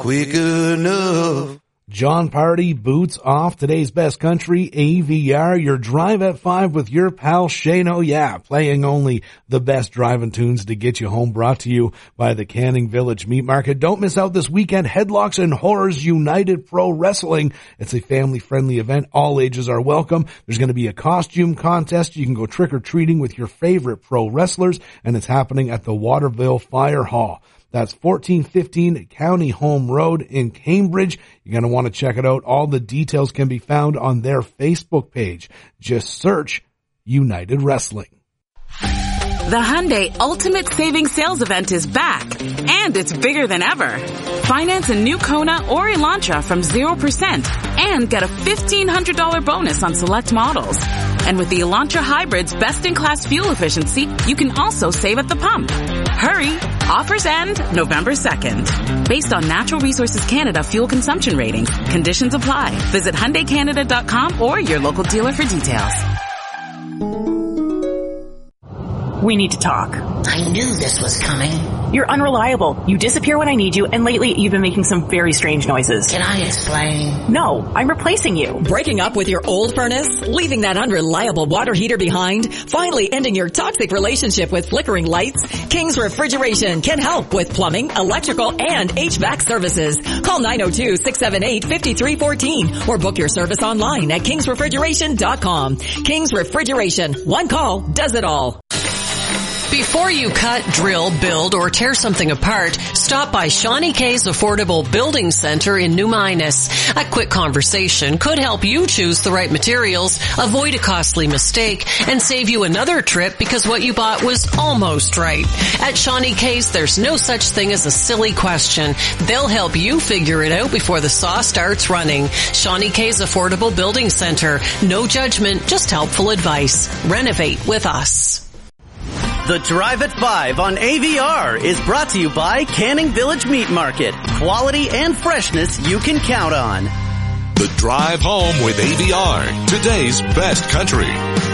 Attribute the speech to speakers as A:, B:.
A: quick enough.
B: John Party boots off today's best country, AVR, your drive at 5 with your pal Shano. Yeah, playing only the best driving tunes to get you home, brought to you by the Canning Village Meat Market. Don't miss out this weekend, Headlocks and Horrors United Pro Wrestling. It's a family-friendly event. All ages are welcome. There's going to be a costume contest. You can go trick-or-treating with your favorite pro wrestlers, and it's happening at the Waterville Fire Hall. That's 1415 County Home Road in Cambridge. You're going to want to check it out. All the details can be found on their Facebook page. Just search United Wrestling.
C: The Hyundai Ultimate Savings Sales Event is back, and it's bigger than ever. Finance a new Kona or Elantra from 0% and get a $1,500 bonus on select models. And with the Elantra Hybrid's best-in-class fuel efficiency, you can also save at the pump. Hurry! Offers end November 2nd. Based on Natural Resources Canada fuel consumption ratings. Conditions apply. Visit HyundaiCanada.com or your local dealer for details.
D: We need to talk.
E: I knew this was coming.
D: You're unreliable. You disappear when I need you, and lately you've been making some very strange noises.
E: Can I explain?
D: No, I'm replacing you.
F: Breaking up with your old furnace? Leaving that unreliable water heater behind? Finally ending your toxic relationship with flickering lights? King's Refrigeration can help with plumbing, electrical, and HVAC services. Call 902-678-5314 or book your service online at kingsrefrigeration.com. King's Refrigeration. One call does it all.
G: Before you cut, drill, build, or tear something apart, stop by Shawnee K's Affordable Building Center in New Minas. A quick conversation could help you choose the right materials, avoid a costly mistake, and save you another trip because what you bought was almost right. At Shawnee K's, there's no such thing as a silly question. They'll help you figure it out before the saw starts running. Shawnee K's Affordable Building Center. No judgment, just helpful advice. Renovate with us.
H: The Drive at 5 on AVR is brought to you by Canning Village Meat Market. Quality and freshness you can count on.
I: The Drive Home with AVR, today's best country.